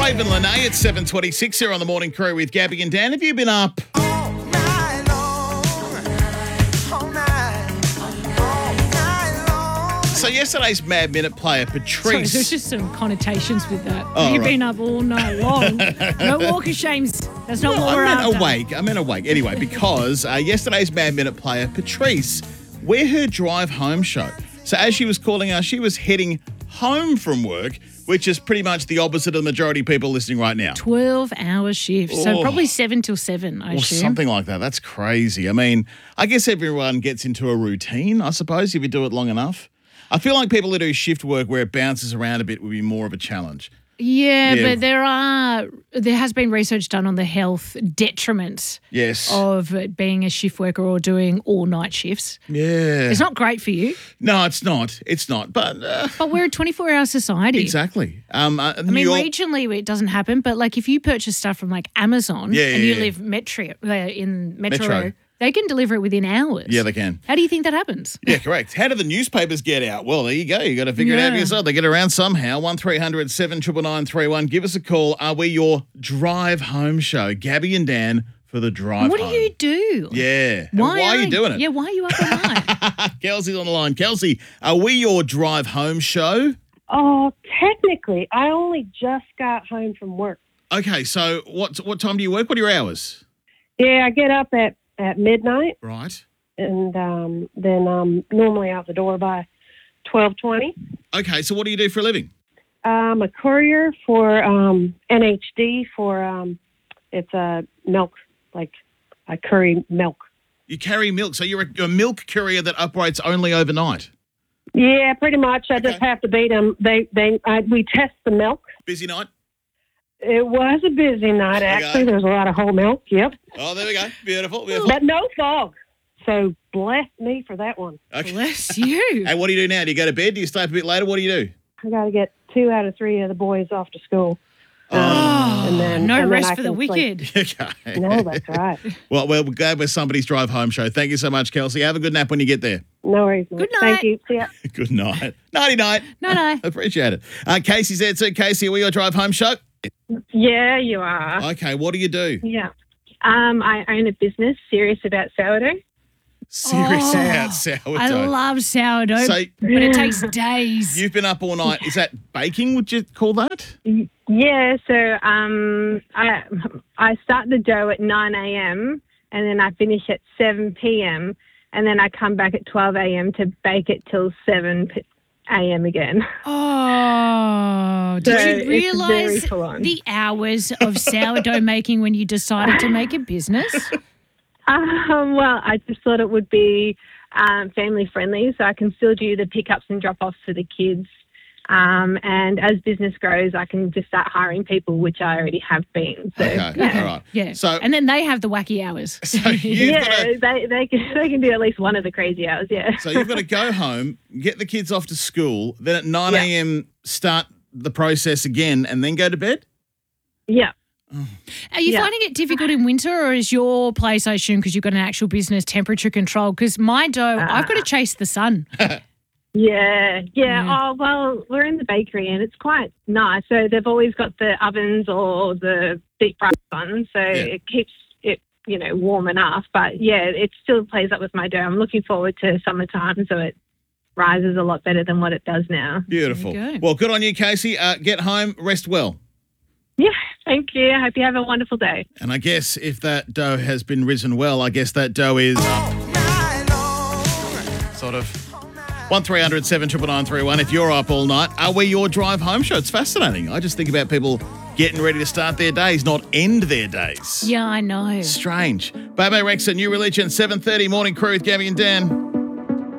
Craven Lene at 7:26 here on the Morning Crew with Gabby and Dan. Have you been up? So yesterday's Mad Minute player, Sorry, Patrice. there's just some connotations with that. Oh, You've right. been up all night long. No walk of shames. That's not what we're after. I meant awake. Anyway, because yesterday's Mad Minute player, Patrice, we're her drive home show. So as she was calling us, she was heading home from work, which is pretty much the opposite of the majority of people listening right now. 12-hour shift. So Oh. probably 7 till 7, I Or assume. something like that. That's crazy. I mean, I guess everyone gets into a routine, I suppose, if you do it long enough. I feel like people who do shift work where it bounces around a bit would be more of a challenge. Yeah, Yeah. but there has been research done on the health detriment Yes. of being a shift worker or doing all-night shifts. Yeah. It's not great for you, No, it's not. It's not. But but we're a 24-hour society. exactly. I mean, regionally it doesn't happen, but like if you purchase stuff from like Amazon Yeah, and you yeah. live in Metro, Metro. they can deliver it within hours. Yeah, they can. How do you think that happens? Yeah, correct. How do the newspapers get out? Well, there you go. You got to figure it out for Yeah. yourself. They get around somehow. 1300 799 Give us a call. Are we your drive home show? Gabby and Dan for the drive What home. do you do? Yeah. And why are you doing it? Yeah, why are you up all night? Kelsey's on the line. Kelsey, are we your drive home show? Oh, technically, I only just got home from work. Okay, so what time do you work? What are your hours? Yeah, I get up at midnight, Right. and then I'm normally out the door by 12:20. Okay, so what do you do for a living? I'm a courier for NHD for it's a milk, like I curry milk. You carry milk, so you're a milk courier that operates only overnight. Yeah, pretty much. I just have to beat them. We test the milk. Busy night? It was a busy night, actually. Okay. There's a lot of whole milk. Yep, Oh, there we go. Beautiful, beautiful. but no fog. So bless me for that one. Okay. Bless you. Hey, what do you do now? Do you go to bed? Do you stay up a bit later? What do you do? I got to get 2 out of 3 of the boys off to school. Oh, and then no rest I for the can sleep. wicked. Okay. No, that's right. Well, we're glad we're somebody's drive home show. Thank you so much, Kelsey. Have a good nap when you get there. No worries. mate. Good night. Thank you. See ya. Good night. Nighty night. No. Appreciate it. Casey's there too. Casey, are we your drive home show? Yeah, you are. Okay, what do you do? Yeah. I own a business serious about sourdough. Serious Oh, about sourdough. I love sourdough, So but it takes days. you've been up all night. Is that baking, would you call that? Yeah, so I start the dough at 9 a.m. and then I finish at 7 p.m. and then I come back at 12 a.m. to bake it till 7 a.m. again. Oh, So did you it's very realise full on. the hours of sourdough making when you decided to make a business? Well, I just thought it would be family friendly, so I can still do the pickups and drop offs for the kids. And as business grows, I can just start hiring people, which I already have been. So, Okay, yeah. all right. Yeah. So, and then they have the wacky hours. so you've got Yeah, to, they can do at least one of the crazy hours, yeah. so you've got to go home, get the kids off to school, then at 9 Yeah. a.m. start the process again, and then go to bed. Yeah. Are you Yeah. finding it difficult in winter, or is your place, I assume, because you've got an actual business, temperature control? Because my dough, I've got to chase the sun. Yeah. Yeah. Oh, well, we're in the bakery and it's quite nice. So they've always got the ovens or the deep fry ones. So it keeps it, warm enough. But yeah, it still plays up with my dough. I'm looking forward to summertime so it rises a lot better than what it does now. Beautiful. There you go. Well, good on you, Casey. Get home, rest well. Yeah. Thank you. I hope you have a wonderful day. And I guess if that dough has been risen well, I guess that dough is sort of 1300 799 If you're up all night, are we your drive home show? It's fascinating. I just think about people getting ready to start their days, not end their days. Yeah, I know. Strange. Bebe Rexha, New Religion, 7:30 Morning Crew with Gabby and Dan.